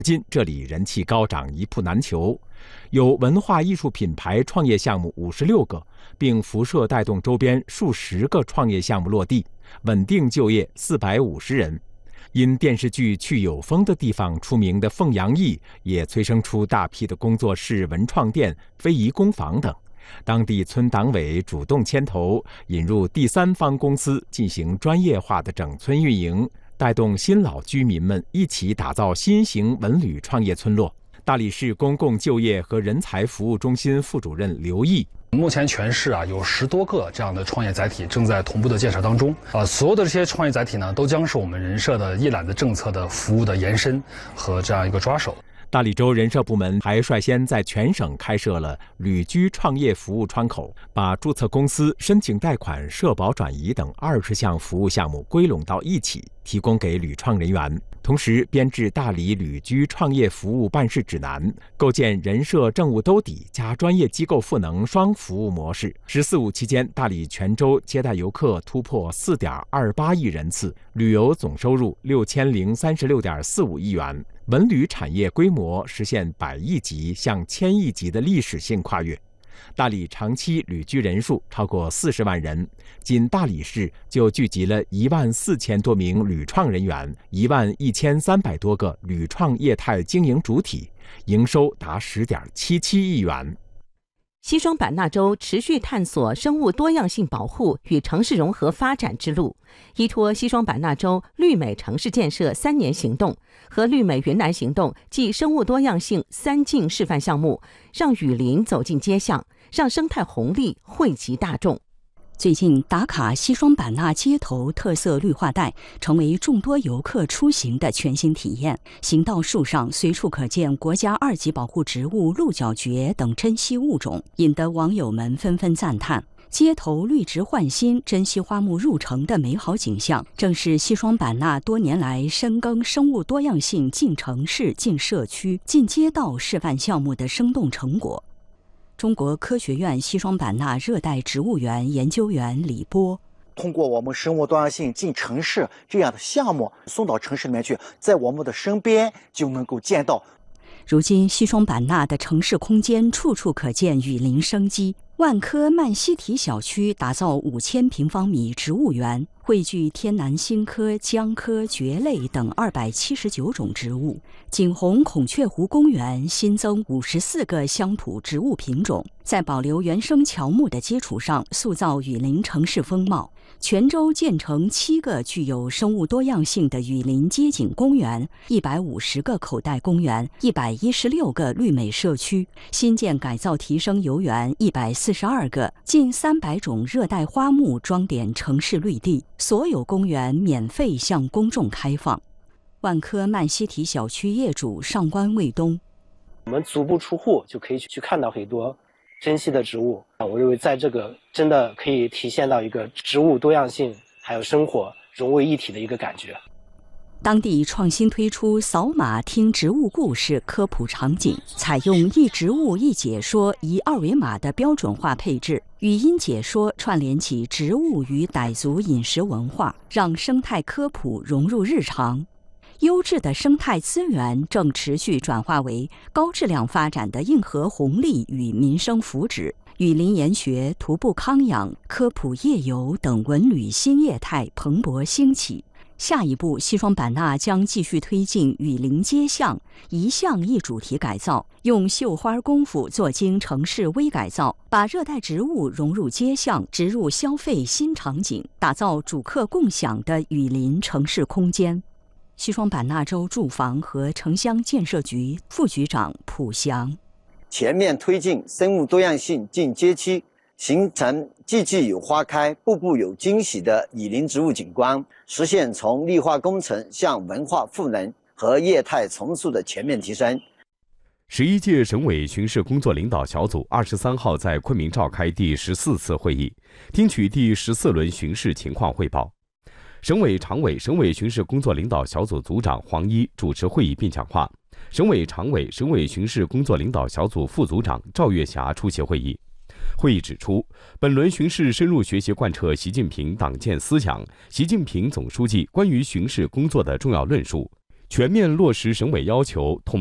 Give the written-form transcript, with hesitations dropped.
今这里人气高涨，一铺难求，有文化艺术品牌创业项目56个，并辐射带动周边数十个创业项目落地，稳定就业450人。因电视剧《去有风的地方》出名的凤阳驿，也催生出大批的工作室、文创店、非遗工坊等。当地村党委主动牵头，引入第三方公司进行专业化的整村运营，带动新老居民们一起打造新型文旅创业村落。大理市公共就业和人才服务中心副主任刘毅。 目前全市有10多个这样的创业载体正在同步的建设当中。所有的这些创业载体呢，都将是我们人社的一揽子政策的服务的延伸和这样一个抓手。 大理州人社部门还率先在全省开设了旅居创业服务窗口，把注册公司、申请贷款、社保转移等20项服务项目归拢到一起，提供给旅创人员。同时编制大理旅居创业服务办事指南，构建人社政务兜底加专业机构赋能双服务模式。14-15期间，大理全州接待游客突破4.28亿人次，旅游总收入6036.45亿元，文旅产业规模实现100亿级向1000亿级的历史性跨越。大理长期旅居人数超过40万人，仅大理市就聚集了14000多名旅创人员，11300多个旅创业态经营主体，营收达10.77亿元。 西双版纳州持续探索生物多样性保护与城市融合发展之路，依托西双版纳州绿美城市建设3年行动和绿美云南行动暨生物多样性3进示范项目，让雨林走进街巷，让生态红利惠及大众。 最近，打卡西双版纳街头特色绿化带成为众多游客出行的全新体验。行道树上随处可见国家2级保护植物鹿角蕨等珍稀物种，引得网友们纷纷赞叹。街头绿植焕新、珍稀花木入城的美好景象，正是西双版纳多年来深耕生物多样性进城市、进社区、进街道示范项目的生动成果。中国科学院西双版纳热带植物园研究员李波， 通过我们生物多样性进城市这样的项目送到城市里面去，在我们的身边就能够见到。 如今西双版纳的城市空间处处可见雨林生机，万科曼西提小区打造5000平方米植物园，汇聚天南星科、姜科、蕨类等279种植物。景洪孔雀湖公园新增54个乡土植物品种，在保留原生乔木的基础上，塑造雨林城市风貌。全州建成7个具有生物多样性的雨林街景公园，150个口袋公园，116个绿美社区，新建改造提升游园142个，近300种热带花木装点城市绿地，所有公园免费向公众开放。万科曼西提小区业主上官卫东， 我们足不出户就可以去看到很多珍稀的植物，我认为在这个真的可以体现到一个植物多样性还有生活融为一体的一个感觉。 当地创新推出扫码听植物故事科普场景，采用一植物一解说一2维码的标准化配置，语音解说串联起植物与傣族饮食文化，让生态科普融入日常。优质的生态资源正持续转化为高质量发展的硬核红利与民生福祉。雨林研学、徒步康养、科普夜游等文旅新业态蓬勃兴起。下一步，西双版纳将继续推进雨林街巷一项一主题改造，用绣花功夫做精城市微改造，把热带植物融入街巷，植入消费新场景，打造主客共享的雨林城市空间。西双版纳州住房和城乡建设局副局长蒲翔， 全面推进生物多样性进街区，形成季季有花开、步步有惊喜的雨林植物景观，实现从绿化工程向文化赋能和业态重塑的全面提升。 11届省委巡视工作领导小组23号在昆明召开第14次会议，听取第14轮巡视情况汇报。省委常委、省委巡视工作领导小组组长黄一主持会议并讲话，省委常委、省委巡视工作领导小组副组长赵月霞出席会议。会议指出，本轮巡视深入学习贯彻习近平党建思想、习近平总书记关于巡视工作的重要论述， 全面落实省委要求，统